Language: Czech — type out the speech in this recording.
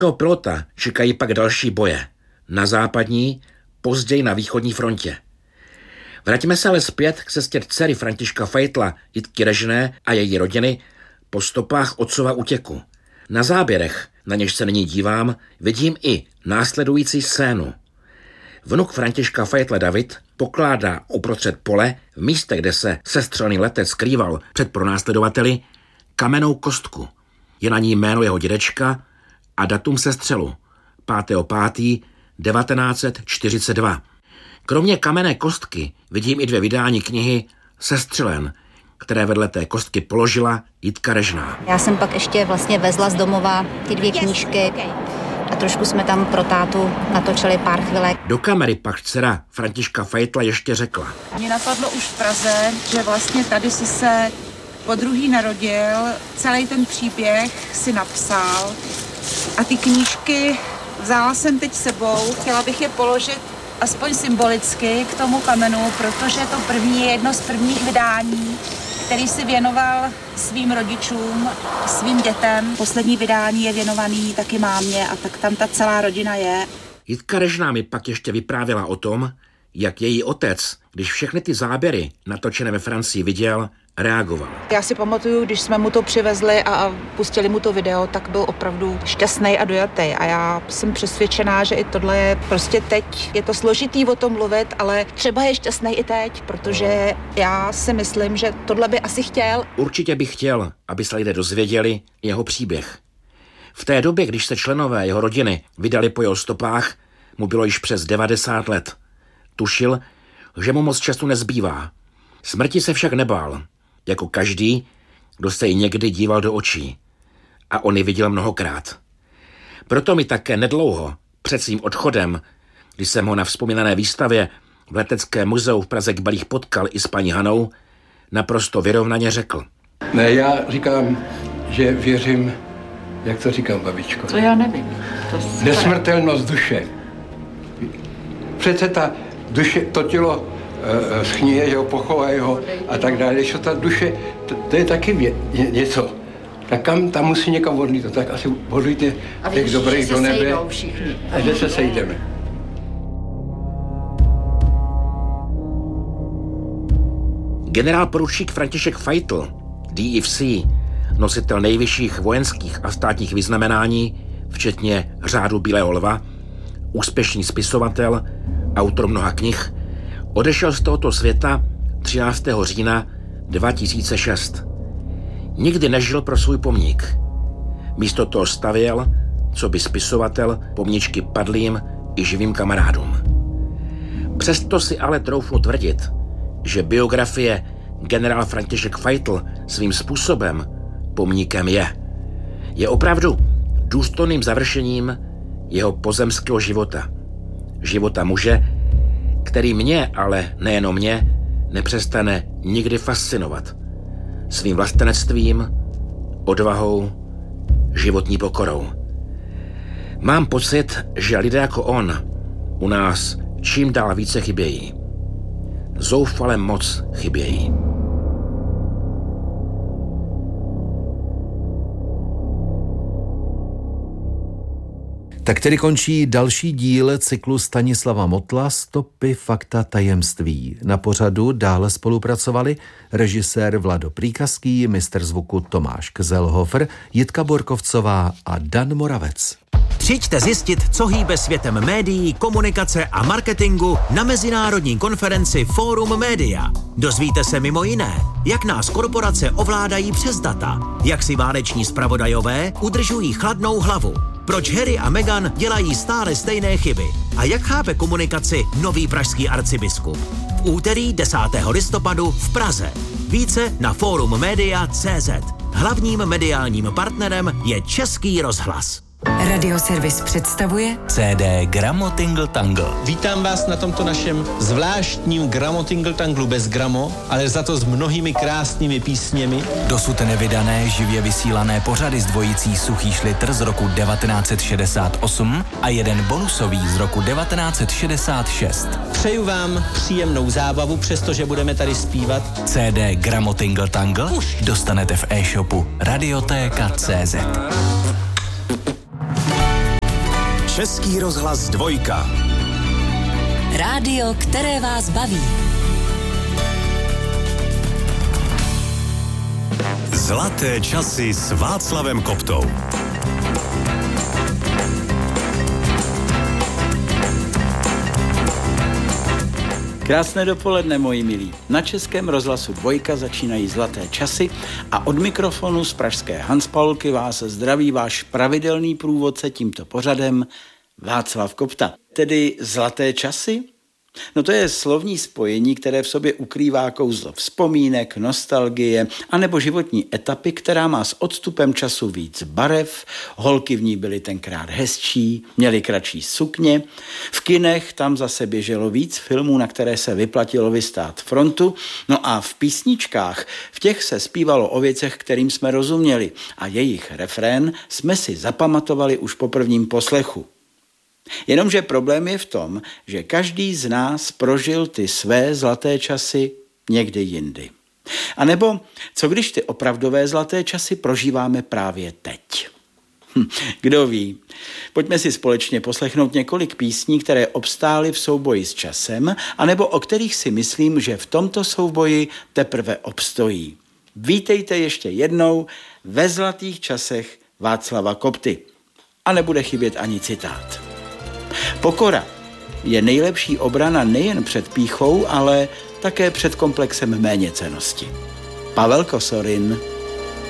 Pilota čekají pak další boje. Na západní, později na východní frontě. Vraťme se ale zpět k cestě dcery Františka Feitla, Jitky Režné a její rodiny po stopách otcova útěku. Na záběrech, na něž se nyní dívám, vidím i následující scénu. Vnuk Františka Feitla David pokládá uprostřed pole, v místě, kde se sestřelený letec skrýval před pronásledovateli, kamennou kostku. Je na ní jméno jeho dědečka a datum sestřelu 5.5.1942. Kromě kamenné kostky vidím i 2 vydání knihy Sestřelen, které vedle té kostky položila Jitka Režná. Já jsem pak ještě vlastně vezla z domova ty 2 knížky a trošku jsme tam pro tátu natočili pár chvilek. Do kamery pak dcera Františka Feitla ještě řekla. Mě napadlo už v Praze, že vlastně tady si se podruhý narodil, celý ten příběh si napsal a ty knížky vzala jsem teď sebou, chtěla bych je položit aspoň symbolicky k tomu kamenu, protože to první je jedno z prvních vydání, který si věnoval svým rodičům, svým dětem. Poslední vydání je věnovaný taky mámě a tak tam ta celá rodina je. Jitka Režná mi pak ještě vyprávěla o tom, jak její otec, když všechny ty záběry natočené ve Francii viděl, reagoval. Já si pamatuju, když jsme mu to přivezli a pustili mu to video, tak byl opravdu šťastný a dojatý. A já jsem přesvědčená, že i tohle je prostě teď. Je to složitý o tom mluvit, ale třeba je šťastný i teď, protože já si myslím, že tohle by asi chtěl. Určitě bych chtěl, aby se lidé dozvěděli jeho příběh. V té době, když se členové jeho rodiny vydali po jeho stopách, mu bylo již přes 90 let. Tušil, že mu moc času nezbývá. Smrti se však nebál, jako každý, kdo se jí někdy díval do očí. A on ji viděl mnohokrát. Proto mi také nedlouho před svým odchodem, když jsem ho na vzpomínané výstavě v Leteckém muzeu v Praze Kbelích potkal i s paní Hanou, naprosto vyrovnaně řekl. Ne, já říkám, že věřím, jak to říkám, babičko. To já nevím. Nesmrtelnost duše. Přece ta duše, to tělo schníje, že ho pochovají ho a tak dále. Když ta duše, to je taky něco. Tak kam tam musí někam odlít, tak asi odlíte těch dobrých do nebe. A že se sejdeme. Generál poručík František Feitl, DFC, nositel nejvyšších vojenských a státních vyznamenání, včetně řádu Bílého lva, úspěšný spisovatel, autor mnoha knih, odešel z tohoto světa 13. října 2006. Nikdy nežil pro svůj pomník. Místo toho stavěl, coby spisovatel, pomníčky padlým i živým kamarádům. Přesto si ale troufnu tvrdit, že biografie generál František Feitl svým způsobem pomníkem je. Je opravdu důstojným završením jeho pozemského života. Života muže, který mě, ale nejenom mě, nepřestane nikdy fascinovat. Svým vlastenectvím, odvahou, životní pokorou. Mám pocit, že lidé jako on u nás čím dál více chybějí. Zoufale moc chybějí. Tak tedy končí další díl cyklu Stanislava Motla Stopy, fakta, tajemství. Na pořadu dále spolupracovali režisér Vlado Príkazký, mistr zvuku Tomáš Kzelhofer, Jitka Borkovcová a Dan Moravec. Přijďte zjistit, co hýbe světem médií, komunikace a marketingu na mezinárodní konferenci Fórum Média. Dozvíte se mimo jiné, jak nás korporace ovládají přes data, jak si váleční zpravodajové udržují chladnou hlavu, proč Harry a Meghan dělají stále stejné chyby a jak chápe komunikaci nový pražský arcibiskup. V úterý 10. listopadu v Praze. Více na forummedia.cz. Hlavním mediálním partnerem je Český rozhlas. Radioservis představuje CD Gramotingle Tangle. Vítám vás na tomto našem zvláštním Gramotingle Tanglu bez gramo, ale za to s mnohými krásnými písněmi. Dosud nevydané živě vysílané pořady s dvojicí Suchý šlitr z roku 1968 a jeden bonusový z roku 1966. Přeju vám příjemnou zábavu, přestože budeme tady zpívat. CD Gramotingle Tangle dostanete v e-shopu Radiotéka.cz. Český rozhlas 2. Rádio, které vás baví. Zlaté časy s Václavem Koptou. Krásné dopoledne, moji milí. Na Českém rozhlasu 2 začínají Zlaté časy a od mikrofonu z pražské Hanspaulky vás zdraví váš pravidelný průvodce tímto pořadem Václav Kopta. Tedy Zlaté časy? No to je slovní spojení, které v sobě ukrývá kouzlo vzpomínek, nostalgie anebo životní etapy, která má s odstupem času víc barev, holky v ní byly tenkrát hezčí, měly kratší sukně, v kinech tam zase běželo víc filmů, na které se vyplatilo vystát frontu, no a v písničkách, v těch se zpívalo o věcech, kterým jsme rozuměli a jejich refrén jsme si zapamatovali už po prvním poslechu. Jenomže problém je v tom, že každý z nás prožil ty své zlaté časy někdy jindy. A nebo co když ty opravdové zlaté časy prožíváme právě teď? Kdo ví? Pojďme si společně poslechnout několik písní, které obstály v souboji s časem, anebo o kterých si myslím, že v tomto souboji teprve obstojí. Vítejte ještě jednou ve zlatých časech Václava Kopty. A nebude chybět ani citát. Pokora je nejlepší obrana nejen před pýchou, ale také před komplexem méněcennosti. Pavel Kosorin.